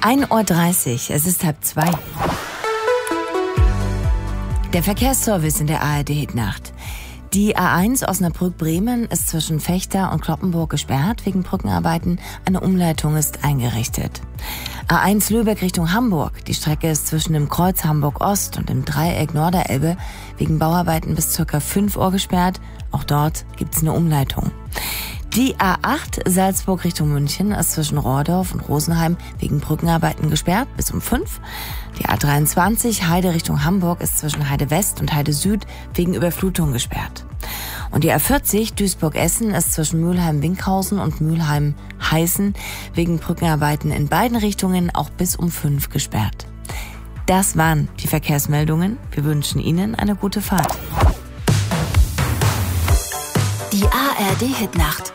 1:30 Uhr, es ist 1:30. Der Verkehrsservice in der ARD-Hitnacht. Die A1 Osnabrück-Bremen ist zwischen Vechta und Cloppenburg gesperrt wegen Brückenarbeiten. Eine Umleitung ist eingerichtet. A1 Lübeck Richtung Hamburg. Die Strecke ist zwischen dem Kreuz Hamburg-Ost und dem Dreieck Norderelbe wegen Bauarbeiten bis ca. 5 Uhr gesperrt. Auch dort gibt's eine Umleitung. Die A8 Salzburg Richtung München ist zwischen Rohrdorf und Rosenheim wegen Brückenarbeiten gesperrt bis um 5. Die A23 Heide Richtung Hamburg ist zwischen Heide West und Heide Süd wegen Überflutung gesperrt. Und die A40 Duisburg-Essen ist zwischen Mülheim-Winkhausen und Mülheim-Heißen wegen Brückenarbeiten in beiden Richtungen auch bis um 5 gesperrt. Das waren die Verkehrsmeldungen. Wir wünschen Ihnen eine gute Fahrt. Die ARD-Hitnacht.